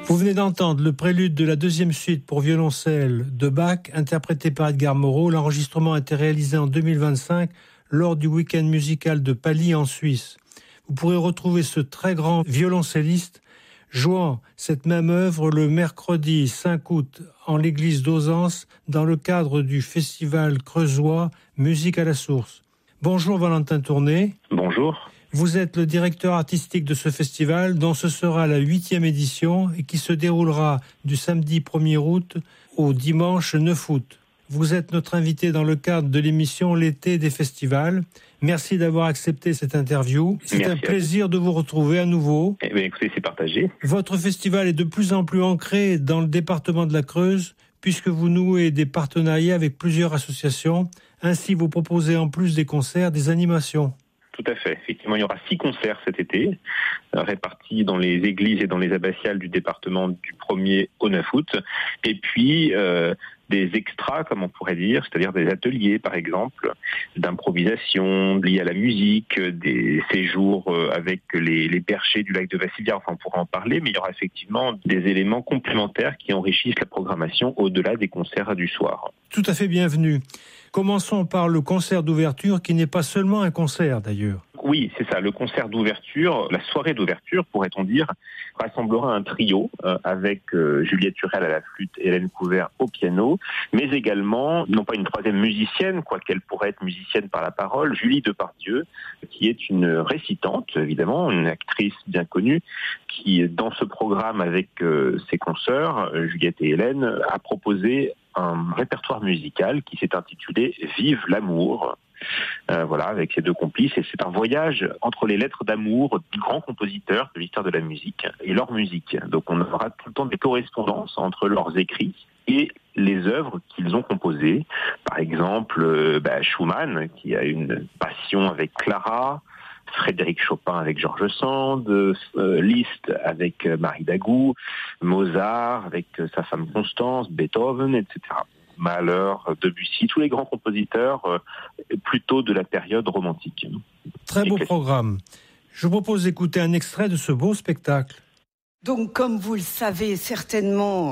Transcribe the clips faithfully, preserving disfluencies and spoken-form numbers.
Vous venez d'entendre le prélude de la deuxième suite pour violoncelle de Bach, interprété par Edgar Moreau. L'enregistrement a été réalisé en deux mille vingt-cinq lors du week-end musical de Pali en Suisse. Vous pourrez retrouver ce très grand violoncelliste jouant cette même œuvre le mercredi cinq août en l'église d'Auzance dans le cadre du festival creusois Musique à la source. Bonjour Valentin Tourné. Bonjour. Vous êtes le directeur artistique de ce festival dont ce sera la huitième édition et qui se déroulera du samedi premier août au dimanche neuf août. Vous êtes notre invité dans le cadre de l'émission L'été des festivals. Merci d'avoir accepté cette interview. C'est Merci un plaisir de vous retrouver à nouveau. Eh bien, écoutez, c'est partagé. Votre festival est de plus en plus ancré dans le département de la Creuse puisque vous nouez des partenariats avec plusieurs associations. Ainsi, vous proposez en plus des concerts, des animations. Tout à fait. Effectivement, il y aura six concerts cet été, euh, répartis dans les églises et dans les abbatiales du département du premier au neuf août. Et puis, euh, des extras, comme on pourrait dire, c'est-à-dire des ateliers, par exemple, d'improvisation liés à la musique, des séjours avec les, les perchés du lac de Vassilière, enfin on pourra en parler, mais il y aura effectivement des éléments complémentaires qui enrichissent la programmation au-delà des concerts du soir. Tout à fait bienvenue. Commençons par le concert d'ouverture, qui n'est pas seulement un concert d'ailleurs. Oui, c'est ça, le concert d'ouverture, la soirée d'ouverture, pourrait-on dire, rassemblera un trio euh, avec euh, Juliette Turel à la flûte et Hélène Couvert au piano, mais également, non pas une troisième musicienne, quoiqu'elle pourrait être musicienne par la parole, Julie Depardieu, qui est une récitante, évidemment, une actrice bien connue, qui, dans ce programme avec euh, ses consoeurs, Juliette et Hélène, a proposé un répertoire musical qui s'est intitulé « Vive l'amour ». Euh, voilà, avec ces deux complices, et c'est un voyage entre les lettres d'amour de grands compositeurs de l'histoire de la musique et leur musique. Donc on aura tout le temps des correspondances entre leurs écrits et les œuvres qu'ils ont composées. Par exemple, euh, bah, Schumann, qui a une passion avec Clara, Frédéric Chopin avec George Sand, euh, Liszt avec euh, Marie Dagou, Mozart avec euh, sa femme Constance, Beethoven, et cetera. Mahler, Debussy, tous les grands compositeurs euh, plutôt de la période romantique. Très beau programme. Je vous propose d'écouter un extrait de ce beau spectacle. Donc, comme vous le savez certainement,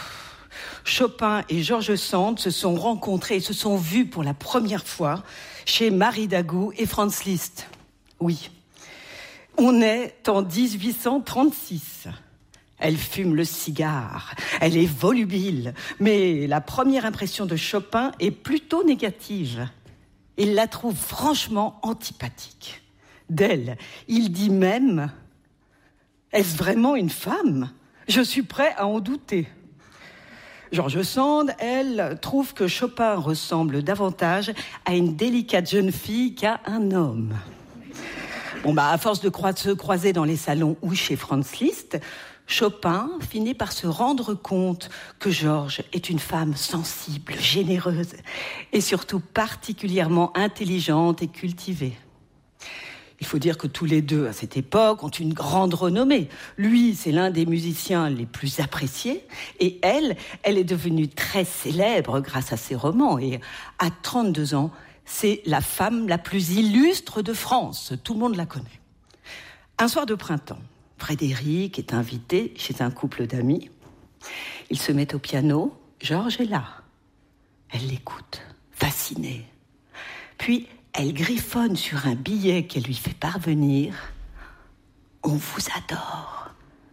Chopin et George Sand se sont rencontrés et se sont vus pour la première fois chez Marie Dagou et Franz Liszt. Oui, on est en dix-huit cent trente-six. Elle fume le cigare, elle est volubile, mais la première impression de Chopin est plutôt négative. Il la trouve franchement antipathique. D'elle, il dit même « Est-ce vraiment une femme ? Je suis prêt à en douter ». George Sand, elle, trouve que Chopin ressemble davantage à une délicate jeune fille qu'à un homme. Bon bah, à force de croi- se croiser dans les salons ou chez Franz Liszt, Chopin finit par se rendre compte que Georges est une femme sensible, généreuse et surtout particulièrement intelligente et cultivée. Il faut dire que tous les deux, à cette époque, ont une grande renommée. Lui, c'est l'un des musiciens les plus appréciés et elle, elle est devenue très célèbre grâce à ses romans et à trente-deux ans, c'est la femme la plus illustre de France. Tout le monde la connaît. Un soir de printemps, Frédéric est invité chez un couple d'amis. Ils se mettent au piano. Georges est là. Elle l'écoute, fascinée. Puis, elle griffonne sur un billet qu'elle lui fait parvenir. « On vous adore, Georges. »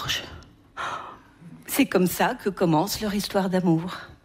C'est comme ça que commence leur histoire d'amour.